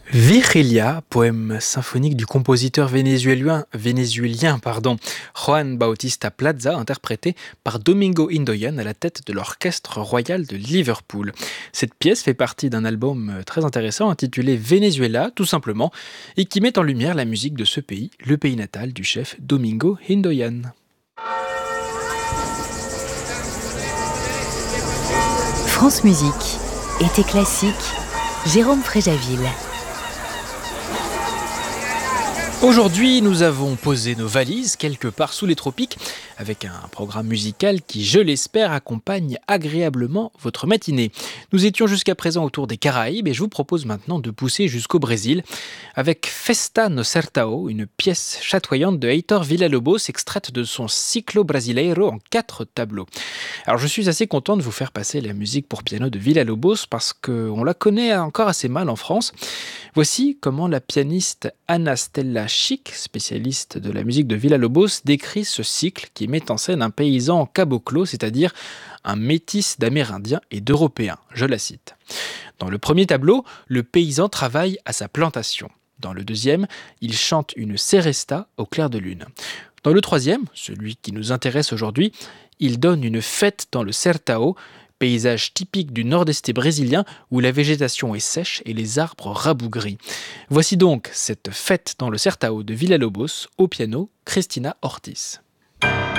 Vigilia, poème symphonique du compositeur vénézuélien Juan Bautista Plaza, interprété par Domingo Indoyan à la tête de l'Orchestre Royal de Liverpool. Cette pièce fait partie d'un album très intéressant intitulé Venezuela, tout simplement, et qui met en lumière la musique de ce pays, le pays natal du chef Domingo Indoyan. France Musique, été classique, Jérôme Fréjaville. Aujourd'hui, nous avons posé nos valises quelque part sous les tropiques avec un programme musical qui, je l'espère, accompagne agréablement votre matinée. Nous étions jusqu'à présent autour des Caraïbes et je vous propose maintenant de pousser jusqu'au Brésil avec Festa no Sertão, une pièce chatoyante de Heitor Villa-Lobos extraite de son Ciclo Brasileiro en 4 tableaux. Alors je suis assez content de vous faire passer la musique pour piano de Villa-Lobos parce qu'on la connaît encore assez mal en France. Voici comment la pianiste Ana Stella Chic, spécialiste de la musique de Villa-Lobos, décrit ce cycle qui met en scène un paysan caboclo, c'est-à-dire un métis d'Amérindiens et d'Européens. Je la cite. Dans le premier tableau, le paysan travaille à sa plantation. Dans le deuxième, il chante une seresta au clair de lune. Dans le troisième, celui qui nous intéresse aujourd'hui, il donne une fête dans le Sertão, paysage typique du nord-est brésilien où la végétation est sèche et les arbres rabougris. Voici donc cette fête dans le Sertão de Villa-Lobos, au piano, Cristina Ortiz.